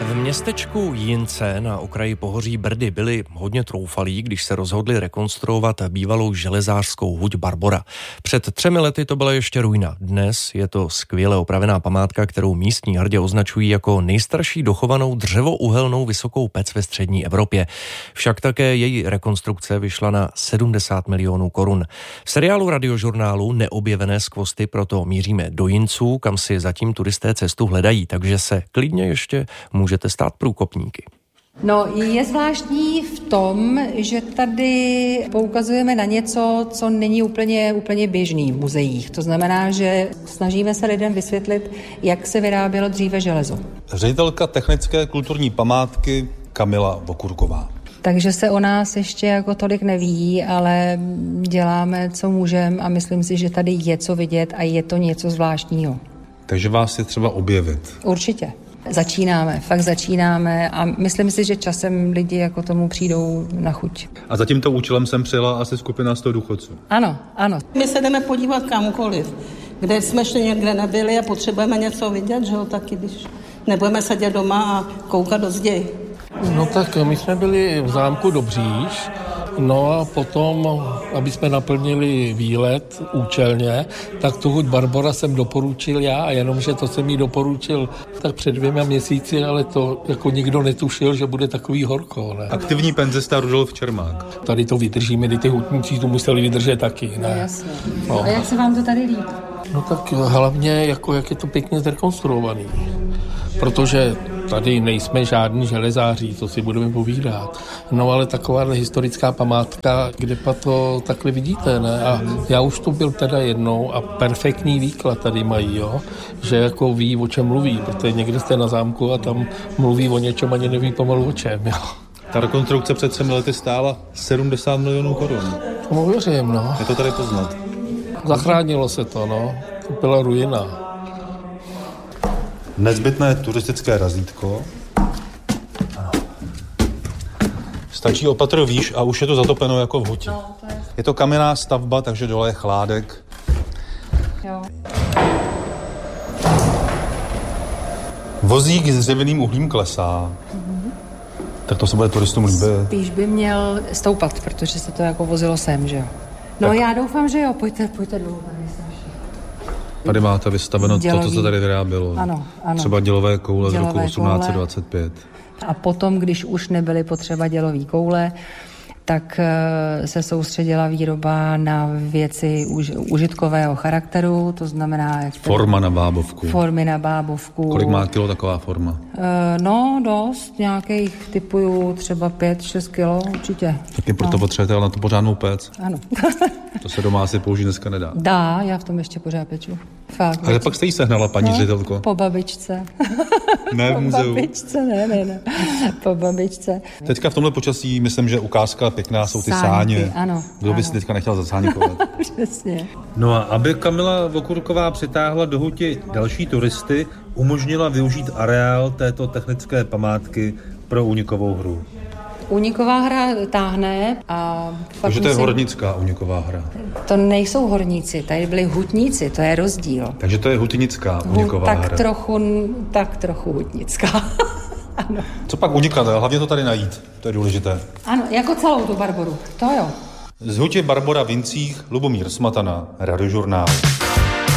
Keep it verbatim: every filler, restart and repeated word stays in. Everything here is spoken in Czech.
V městečku Jince na okraji pohoří Brdy byli hodně troufalí, když se rozhodli rekonstruovat bývalou železářskou huť Barbora. Před třemi lety to byla ještě ruina. Dnes je to skvěle opravená památka, kterou místní hrdě označují jako nejstarší dochovanou dřevouhelnou vysokou pec ve střední Evropě. Však také její rekonstrukce vyšla na sedmdesát milionů korun. V seriálu Radiožurnálu Neobjevené skvosty proto míříme do Jinců, kam si zatím turisté cestu hledají, takže se klidně ještě můžete stát průkopníky. No, je zvláštní v tom, že tady poukazujeme na něco, co není úplně, úplně běžný v muzeích. To znamená, že snažíme se lidem vysvětlit, jak se vyrábělo dříve železo. Ředitelka technické kulturní památky Kamila Vokurková. Takže se o nás ještě jako tolik neví, ale děláme, co můžeme a myslím si, že tady je co vidět a je to něco zvláštního. Takže vás je třeba objevit. Určitě. Začínáme, fakt začínáme a myslím si, že časem lidi jako tomu přijdou na chuť. A za tímto účelem jsem přijela asi skupina sto důchodců. Ano, ano. My se jdeme podívat kamkoliv, kde jsme ještě někde nebyli a potřebujeme něco vidět, že jo, taky když nebudeme sedět doma a koukat do zdi. No tak my jsme byli v zámku Dobříž, no a potom, aby jsme naplnili výlet účelně, tak tu huť Barbora jsem doporučil já, a jenomže to jsem jí doporučil tak před dvěma měsíci, ale to jako nikdo netušil, že bude takový horko, ne? Aktivní penzista Rudolf Čermák. Tady to vydržíme, kdy ty hutníci to museli vydržet taky, ne? No, jasně. No. A jak se vám to tady líbí? No tak hlavně, jako jak je to pěkně zrekonstruovaný. Protože tady nejsme žádní železáři, to si budeme povídat. No ale taková historická památka, kde pa to takhle vidíte, ne? A já už tu byl teda jednou a perfektní výklad tady mají, jo? Že jako ví, o čem mluví, protože někde jste na zámku a tam mluví o něčem, ani neví pomalu o čem, jo? Ta rekonstrukce před třemi lety stála sedmdesát milionů korun. Tomu věřím, no. Je to tady poznat. Zachránilo se to, no. To byla ruina. Nezbytné turistické razítko. Stačí opatr výš a už je to zatopeno jako v huti. No, to je... je to kamenná stavba, takže dole je chládek. Jo. Vozík s dřevěným uhlím klesá. Mm-hmm. Tak to se bude turistům líbit. Spíš by měl stoupat, protože se to jako vozilo sem, že jo. No tak. Já doufám, že jo. Pojďte, pojďte dolů. Tady máte vystaveno Dělový. To, co se tady vyrábělo. Ano, ano. Třeba dělové koule dělové z roku osmnáct dvacet pět. Koule. A potom, když už nebyly potřeba dělový koule, tak se soustředila výroba na věci už, užitkového charakteru, to znamená... Jak Forma na bábovku. Formy na bábovku. Kolik má kilo taková forma? No, dost. Nějakých typujů třeba pět šest kilo určitě. Taky proto no. Potřebujete ale na to pořádnou pec. Ano. To se doma asi použít dneska nedá. Dá, já v tom ještě pořád peču. Fakt. Ale pak jste jí sehnala, paní no, ředitelko? Po babičce. Ne v muzeu. Po babičce, ne, ne, ne. Po babičce. Teďka v tomhle počasí myslím, že ukázka pěkná jsou ty sáně. sáně. Ano. Kdo by si teďka nechtěl zasáníkovat? Přesně. No a aby Kamila Vokurková přitáhla do huti další turisty, umožnila využít areál této technické památky pro únikovou hru. Úniková hra táhne a... Takže to je musím... hornická úniková hra. To nejsou horníci, tady byli hutníci, to je rozdíl. Takže to je hutnická úniková tak hra. Trochu, tak trochu hutnická. Ano. Co pak unikat, hlavně to tady najít, to je důležité. Ano, jako celou tu Barboru, to jo. Z hutě Barbora v Jincích, Lubomír Smatana, Radiožurnál.